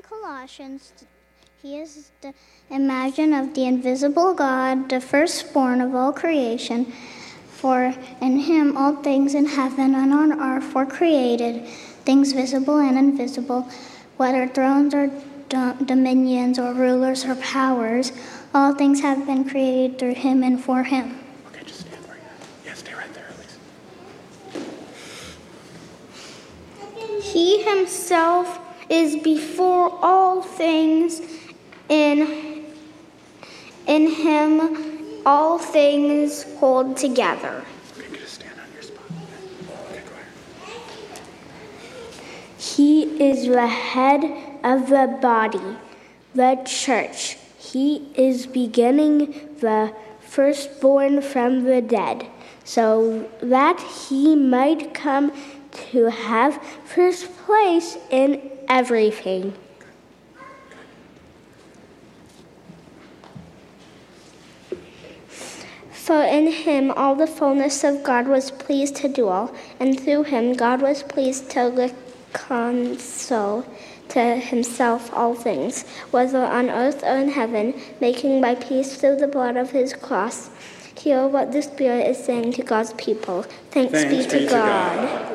Colossians, he is the image of the invisible God, the firstborn of all creation. For in him all things in heaven and on earth were created, things visible and invisible, whether thrones or dominions or rulers or powers. All things have been created through him and for him. Okay, just stand where you're at. Yeah, stay right there, Elise. He himself is before all things. In him all things hold together. Okay, just stand on your spot. Okay, go ahead. He is the head of the body, the church. He is beginning, the firstborn from the dead, so that he might come to have first place in everything. For in him all the fullness of God was pleased to dwell, and through him God was pleased to reconcile to himself all things, whether on earth or in heaven, making by peace through the blood of his cross. Hear what the Spirit is saying to God's people. Thanks be to God.